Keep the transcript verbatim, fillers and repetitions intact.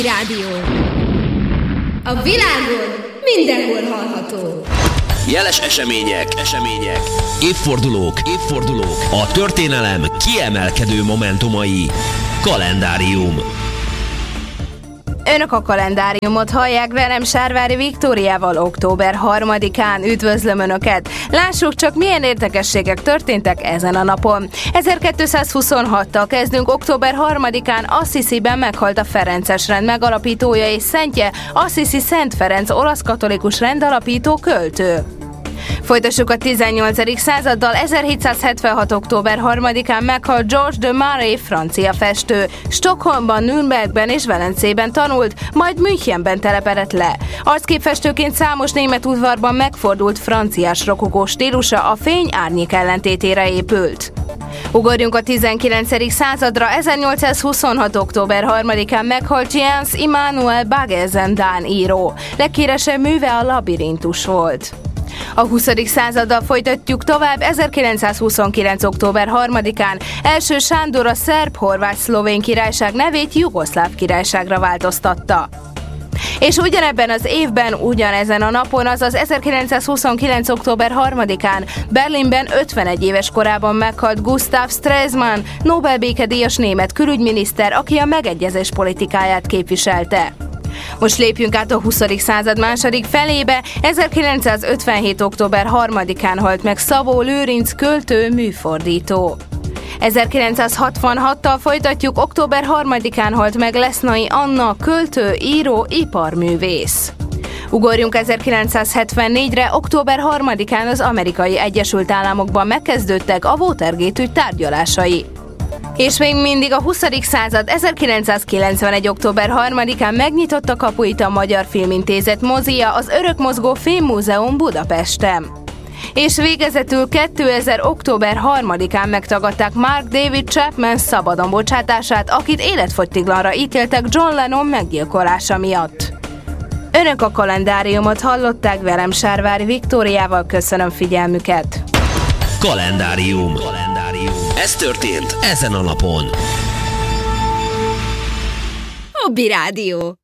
Rádió. A világon mindenhol hallható. Jeles események, események, évfordulók, évfordulók, a történelem kiemelkedő momentumai. Kalendárium. Önök a kalendáriumot hallják, velem Sárvári Viktóriával október harmadikán. Üdvözlöm Önöket! Lássuk csak, milyen érdekességek történtek ezen a napon. ezerkétszázhuszonhattal kezdünk. Október harmadikán Assisiben meghalt a ferences rend megalapítója és szentje, Assisi Szent Ferenc, olasz katolikus rendalapító költő. Folytassuk a tizennyolcadik századdal. ezerhétszázhetvenhat. október harmadikán meghalt Georges de Marais, francia festő. Stockholmban, Nürnbergben és Velencében tanult, majd Münchenben telepedett le. Arcképfestőként számos német udvarban megfordult franciás rokokó stílusa a fény-árnyék ellentétére épült. Ugorjunk a tizenkilencedik századra. ezernyolcszázhuszonhat. október harmadikán meghalt Jens Immanuel Baggesen, dán író. Leghíresebb műve a Labirintus volt. A huszadik századdal folytatjuk tovább. ezerkilencszázhuszonkilenc. október harmadikán első Sándor a szerb-horvát-szlovén királyság nevét Jugoszláv királyságra változtatta. És ugyanebben az évben, ugyanezen a napon, azaz ezerkilencszázhuszonkilenc. október harmadikán Berlinben ötvenegy éves korában meghalt Gustav Stresemann, Nobel békedíjas német külügyminiszter, aki a megegyezés politikáját képviselte. Most lépjünk át a huszadik század második felébe. ezerkilencszázötvenhét. október harmadikán halt meg Szabó Lőrinc, költő, műfordító. ezerkilencszázhatvanhattal folytatjuk. október harmadikán halt meg Lesznai Anna, költő, író, iparművész. Ugorjunk ezerkilencszázhetvennégyre. október harmadikán az Amerikai Egyesült Államokban megkezdődtek a Watergate ügy tárgyalásai. És még mindig a huszadik század. ezerkilencszázkilencvenegy. október harmadikán megnyitotta kapuit a Magyar Filmintézet mozija, az Örökmozgó Filmmúzeum Budapesten. És végezetül kétezer. október harmadikán megtagadták Mark David Chapman szabadon bocsátását, akit életfogytiglanra ítéltek John Lennon meggyilkolása miatt. Önök a kalendáriumot hallották, velem Sárvári Viktóriával. Köszönöm figyelmüket! Kalendárium. Kalendárium. Ez történt ezen a napon. Hobby Rádió.